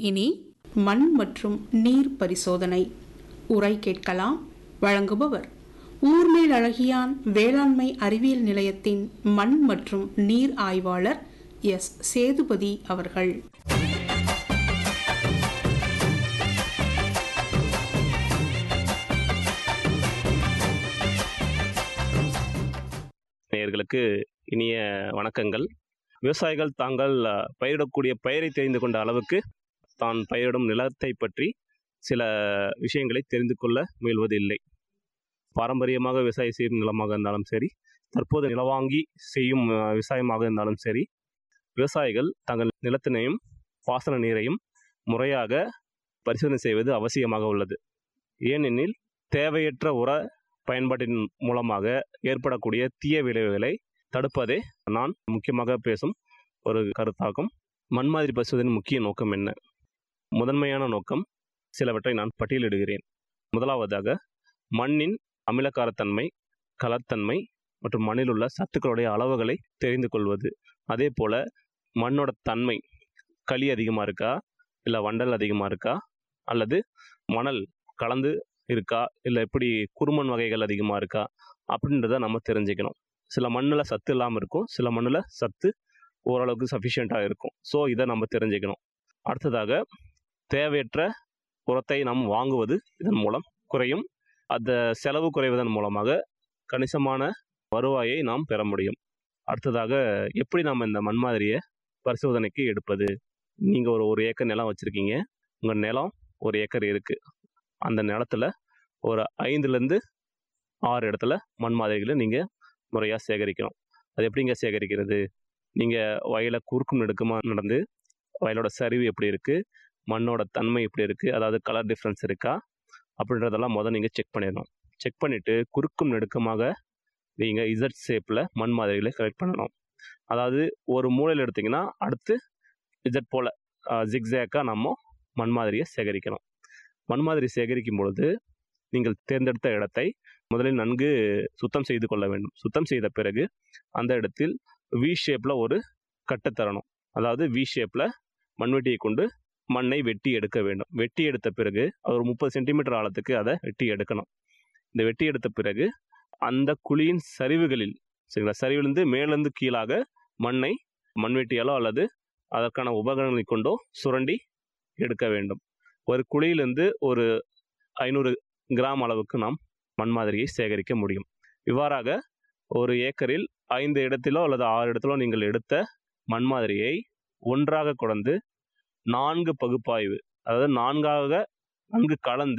இனி மண் மற்றும் நீர் பரிசோதனை உரை கேட்கலாம். வழங்குபவர் ஊர்மேல் அழகியான் வேளாண்மை அறிவியல் நிலையத்தின் மண் மற்றும் நீர் ஆய்வாளர் எஸ். சேதுபதி அவர்கள். நேயர்களுக்கு இனிய வணக்கங்கள். விவசாயிகள் தாங்கள் பயிரிடக்கூடிய பயிரை தெரிந்து கொண்ட அளவுக்கு தான் பயிரிடும் நிலத்தை பற்றி சில விஷயங்களை தெரிந்து கொள்ள முயல்வதில்லை. பாரம்பரியமாக விவசாயம் செய்யும் நிலமாக இருந்தாலும் சரி, தற்போது நிலவாங்கி செய்யும் விவசாயமாக இருந்தாலும் சரி, விவசாயிகள் தங்கள் நிலத்தினையும் பாசன நீரையும் முறையாக பரிசோதனை செய்வது அவசியமாக உள்ளது. ஏனெனில் தேவையற்ற உர பயன்பாட்டின் மூலமாக ஏற்படக்கூடிய தீய விளைவுகளை தடுப்பதே நான் முக்கியமாக பேசும் ஒரு கருத்தாகும். மண்மாதிரி பரிசோதனையின் முக்கிய நோக்கம் என்ன? முதன்மையான நோக்கம் சிலவற்றை நான் பட்டியலிடுகிறேன். முதலாவதாக மண்ணின் அமிலக்காரத்தன்மை, கலர்த்தன்மை மற்றும் மண்ணில் உள்ள சத்துக்களுடைய அளவுகளை தெரிந்து கொள்வது. அதே போல் மண்ணோட தன்மை, களி அதிகமாக இருக்கா, இல்லை வண்டல் அதிகமாக இருக்கா, அல்லது மணல் கலந்து இருக்கா, இல்லை எப்படி குறுமண் வகைகள் அதிகமாக இருக்கா அப்படின்றத நம்ம தெரிஞ்சுக்கணும். சில மண்ணில் சத்து இல்லாமல் இருக்கும், சில மண்ணில் சத்து ஓரளவுக்கு சஃபிஷியண்ட்டாக இருக்கும். ஸோ இதை நம்ம தெரிஞ்சுக்கணும். அடுத்ததாக தேவையற்ற உரத்தை நாம் வாங்குவது இதன் மூலம் குறையும். அந்த செலவு குறைவதன் மூலமாக கணிசமான வருவாயை நாம் பெற முடியும். அடுத்ததாக எப்படி நாம் இந்த மண் மாதிரியை பரிசோதனைக்கு எடுப்பது? நீங்கள் ஒரு ஏக்கர் நிலம் வச்சுருக்கீங்க, உங்கள் நிலம் 1 ஏக்கர் இருக்குது. அந்த நிலத்தில் ஒரு 5லேருந்து 6 இடத்துல மண் மாதிரிகளை நீங்கள் முறையாக சேகரிக்கணும். அது எப்படிங்க சேகரிக்கிறது? நீங்கள் வயலை குறுக்கும் நெடுக்குமாக நடந்து வயலோட சரிவு எப்படி இருக்குது, மண்ணோட தன்மை எப்படி இருக்குது, அதாவது கலர் டிஃப்ரென்ஸ் இருக்கா அப்படின்றதெல்லாம் நீங்கள் செக் பண்ணிடணும். செக் பண்ணிவிட்டு குறுக்கும் நெடுக்கமாக நீங்கள் இசட் ஷேப்பில் மண் மாதிரிகளை கலெக்ட் பண்ணணும். அதாவது ஒரு மூலையில் எடுத்திங்கன்னா அடுத்து இசட் போல் ஜிக்ஸேக்காக நம்ம மண் மாதிரியை சேகரிக்கணும். மண் மாதிரி சேகரிக்கும் பொழுது நீங்கள் தேர்ந்தெடுத்த இடத்தை முதலில் நன்கு சுத்தம் செய்து கொள்ள வேண்டும். சுத்தம் செய்த பிறகு அந்த இடத்தில் வி ஷேப்பில் ஒரு கட்டு தரணும். அதாவது வி ஷேப்பில் மண்வெட்டியை கொண்டு மண்ணை வெட்டி எடுக்க வேண்டும். வெட்டி எடுத்த பிறகு ஒரு 30 சென்டிமீட்டர் ஆழத்துக்கு அதை வெட்டி எடுக்கணும். இந்த வெட்டி எடுத்த பிறகு அந்த குழியின் சரிவுகளில், சரிங்களா, சரிவிலிருந்து மேலேருந்து கீழாக மண்ணை மண்வெட்டியாலோ அல்லது அதற்கான உபகரணங்களை கொண்டோ சுரண்டி எடுக்க வேண்டும். ஒரு குழியிலிருந்து ஒரு 500 கிராம் அளவுக்கு நாம் மண் மாதிரியை சேகரிக்க முடியும். இவ்வாறாக ஒரு ஏக்கரில் 5 இடத்திலோ அல்லது 6 இடத்திலோ நீங்கள் எடுத்த மண் மாதிரியை ஒன்றாக கொண்டு 4 பகுப்பாய்வு, அதாவது 4ஆக நன்கு கலந்து